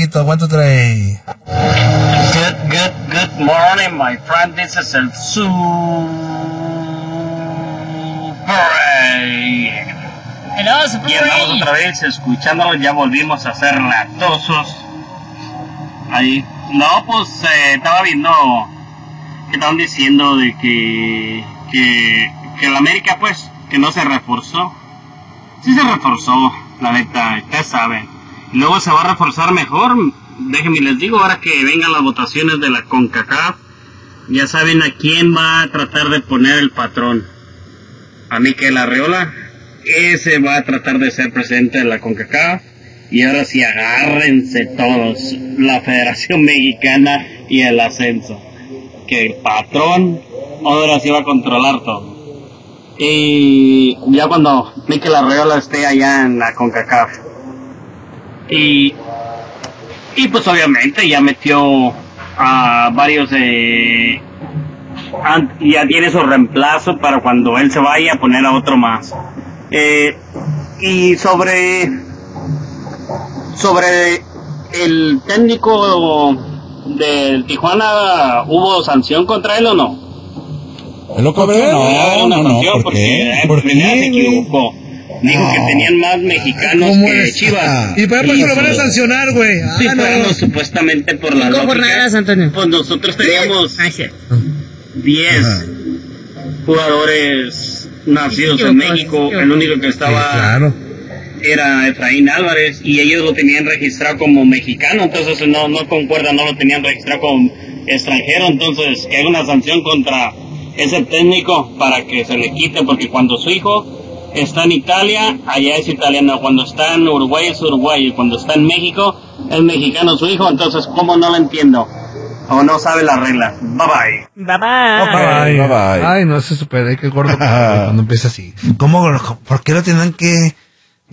carnalito. 1, 2, 3. Good morning, my friend. This is el Super Hello, Super Y andamos otra vez escuchándolo. Ya volvimos a ser latosos. Ahí. No, pues estaba viendo que estaban diciendo de que el América, pues, que no se reforzó. Sí se reforzó, la neta, ustedes saben. Y luego se va a reforzar mejor. Déjenme les digo, ahora que vengan las votaciones de la CONCACAF, ya saben a quién va a tratar de poner el patrón. A Mikel Arriola, ese va a tratar de ser presidente de la CONCACAF. Y ahora sí, agárrense todos, la Federación Mexicana y el ascenso. Que el patrón ahora sí va a controlar todo. Y ya cuando Mikel Arriola esté allá en la CONCACAF. Y pues obviamente ya metió a varios, ya tiene su reemplazo para cuando él se vaya a poner a otro más. Y sobre el técnico del Tijuana, ¿hubo sanción contra él o no? ¿Es loco, verdad? No, ¿por qué? ¿Por qué? Se equivocó. Dijo que tenían más mexicanos que Chivas. ¿Y para qué lo van a sancionar, güey? Sí, bueno, supuestamente por la lógica. jornadas, Antonio. Pues nosotros teníamos 10 jugadores nacidos en México. El único que estaba era Efraín Álvarez y ellos lo tenían registrado como mexicano. Entonces no concuerda, no lo tenían registrado como extranjero. Entonces que hay una sanción contra ese técnico para que se le quite, porque cuando su hijo está en Italia, allá es italiano. Cuando está en Uruguay es uruguayo. Cuando está en México es mexicano su hijo. Entonces, ¿cómo no lo entiendo? O no sabe la regla. Bye bye. Bye bye. Bye bye. Ay, no se supera, qué gordo cuando empieza así. ¿Cómo? ¿Por qué lo tienen que